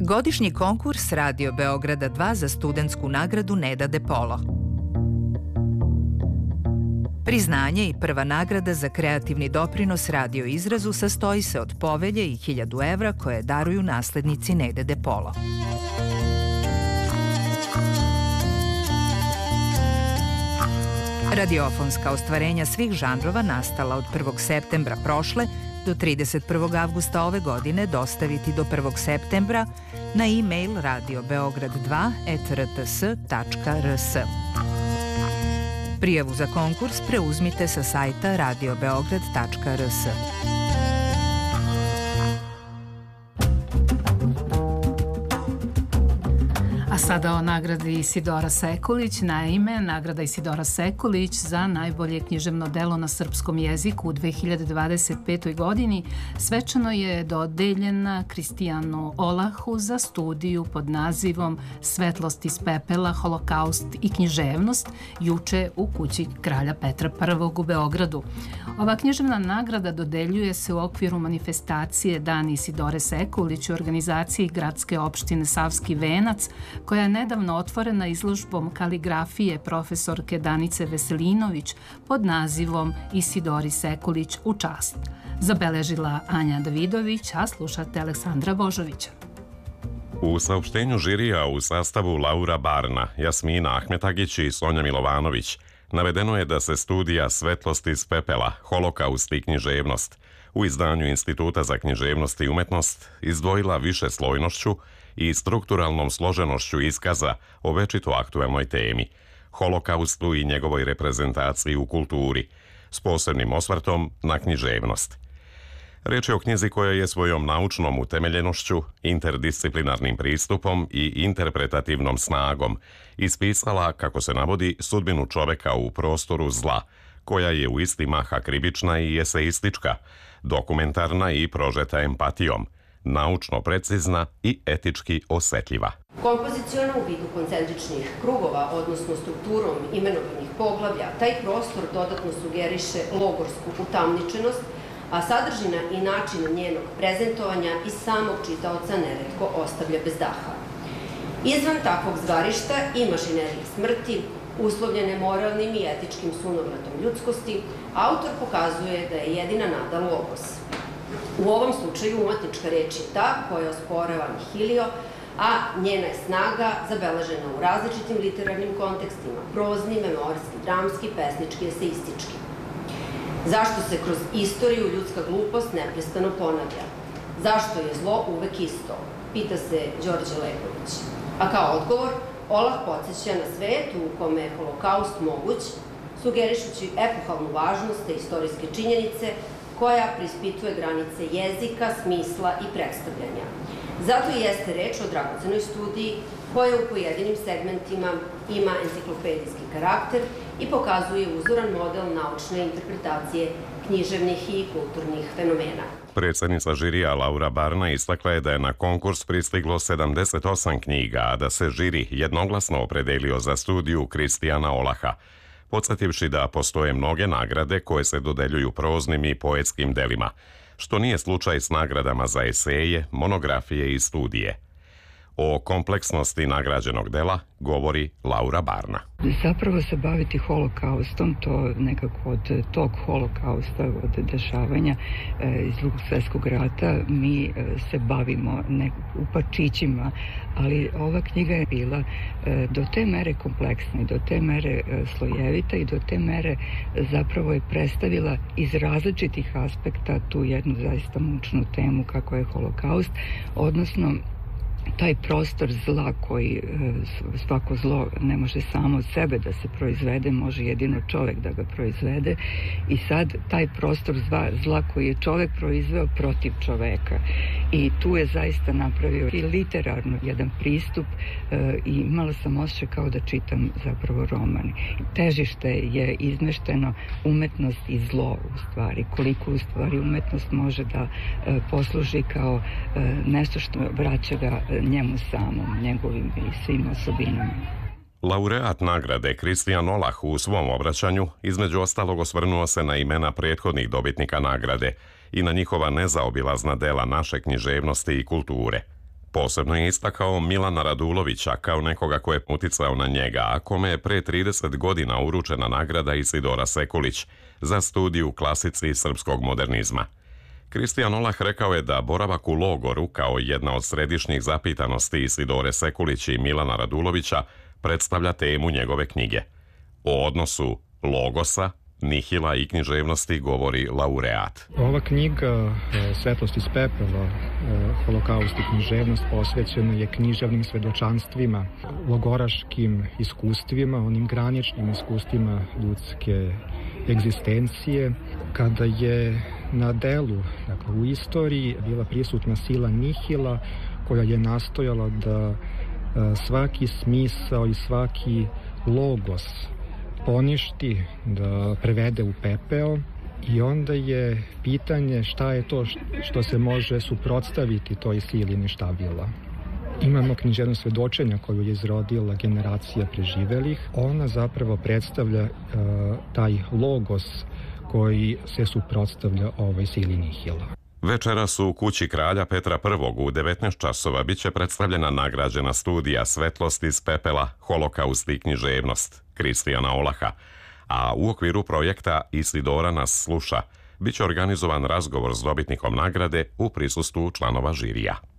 Godišnji konkurs Radio Beograda 2 za studentsku nagradu Neda De Polo. Priznanje i prva nagrada za kreativni doprinos radio izrazu sastoji se od povelje i 1000 evra koje daruju naslednici Nede De Polo. Radiofonska ostvarenja svih žanrova nastala od 1. septembra prošle do 31. avgusta ove godine dostaviti do 1. septembra na e-mail radiobeograd2@rts.rs. Prijavu za konkurs preuzmite sa sajta radiobeograd.rs. A sada o nagradi Isidora Sekulić. Naime, nagrada Isidora Sekulić za najbolje književno delo na srpskom jeziku u 2025. godini svečano je dodeljena Kristijanu Olahu za studiju pod nazivom Svetlost iz pepela, holokaust i književnost juče u kući kralja Petra I u Beogradu. Ova književna nagrada dodeljuje se u okviru manifestacije Dan Isidore Sekulić u organizaciji gradske opštine Savski Venac, koja je nedavno otvorena izložbom kaligrafije profesorke Danice Veselinović pod nazivom Isidori Sekulić u čast. Zabeležila Anja Davidović, a slušate Aleksandra Božovića. U saopštenju žirija u sastavu Laura Barna, Jasmina Ahmetagić i Sonja Milovanović navedeno je da se studija Svetlost iz pepela, holokaust i književnost u izdanju Instituta za književnost i umetnost izdvojila višeslojnošću i strukturalnom složenošću iskaza o večito aktuelnoj temi, holokaustu i njegovoj reprezentaciji u kulturi, s posebnim osvrtom na književnost. Reč je o knjizi koja je svojom naučnom utemeljenošću, interdisciplinarnim pristupom i interpretativnom snagom ispisala, kako se navodi, sudbinu čoveka u prostoru zla, koja je u isti mah akribična i eseistička, dokumentarna i prožeta empatijom, naučno precizna i etički osetljiva. Kompoziciono u vidu koncentričnih krugova, odnosno strukturom imenovanih poglavlja, taj prostor dodatno sugeriše logorsku utamničenost, a sadržina i način njenog prezentovanja i samog čitaoca neretko ostavlja bez daha. Izvan takvog zgarišta i mašinerije smrti, uslovljene moralnim i etičkim sunovratom ljudskosti, autor pokazuje da je jedina nada logos. U ovom slučaju umetnička reč je ta koja osporava nihilio, a njena je snaga zabeležena u različitim literarnim kontekstima, prozni, memorijski, dramski, pesnički, eseistički. Zašto se kroz istoriju ljudska glupost neprestano ponavlja? Zašto je zlo uvek isto? Pita se Đorđe Leković. A kao odgovor, Olah podsjeća na svet u kome je holokaust moguć, sugerišući epohalnu važnost te istorijske činjenice koja prispituje granice jezika, smisla i predstavljanja. Zato i jeste reč o dragocenoj studiji koja u pojedinim segmentima ima enciklopedijski karakter i pokazuje uzoran model naučne interpretacije književnih i kulturnih fenomena. Predsednica žirija Laura Barna istakla je da je na konkurs pristiglo 78 knjiga, a da se žiri jednoglasno opredelio za studiju Kristijana Olaha, podsjetivši da postoje mnoge nagrade koje se dodeljuju proznim i poetskim delima, što nije slučaj s nagradama za eseje, monografije i studije. O kompleksnosti nagrađenog dela govori Laura Barna. Zapravo se baviti holokaustom, to nekako od tog holokausta, od dešavanja iz Drugog svjetskog rata, mi se bavimo u parčićima, ali ova knjiga je bila do te mere kompleksna i do te mere slojevita i do te mere zapravo je predstavila iz različitih aspekta tu jednu zaista mučnu temu kako je holokaust, odnosno taj prostor zla koji svako zlo ne može samo od sebe da se proizvede, može jedino čovek da ga proizvede i sad taj prostor zla koji je čovek proizveo protiv čoveka i tu je zaista napravio i literarno jedan pristup i imala sam osjećaj kao da čitam zapravo roman. Težište je izmešteno umetnost i zlo u stvari, koliko u stvari umetnost može da posluži kao nešto što vraća ga njemu samom, njegovim i svim osobinama. Laureat nagrade Kristijan Olah u svom obraćanju između ostalog osvrnuo se na imena prethodnih dobitnika nagrade i na njihova nezaobilazna dela naše književnosti i kulture. Posebno je istakao Milana Radulovića kao nekoga ko je uticao na njega, a kome je pre 30 godina uručena nagrada Isidora Sekulić za studiju klasici srpskog modernizma. Kristijan Olah rekao je da boravak u logoru kao jedna od središnjih zapitanosti Isidore Sekulić i Milana Radulovića predstavlja temu njegove knjige. O odnosu logosa, nihila i književnosti govori laureat. Ova knjiga Svetlost iz pepela, holokaust i književnost posvećena je književnim svedočanstvima, logoraškim iskustvima, onim graničnim iskustvima ljudske egzistencije, kada je na delu, dakle u istoriji, bila prisutna sila nihila koja je nastojala da svaki smisao i svaki logos poništi, da prevede u pepeo, i onda je pitanje šta je to što se može suprotstaviti toj sili ništavila. Imamo književno svedočenja koju je izrodila generacija preživelih. Ona zapravo predstavlja taj logos koji se suprotstavlja ovoj sili nihila. Večeras u kući kralja Petra I u 19 časova biće predstavljena nagrađena studija Svetlost iz pepela, holokaust i književnost Kristijana Olaha, a u okviru projekta Isidora nas sluša biće organizovan razgovor s dobitnikom nagrade u prisustvu članova žirija.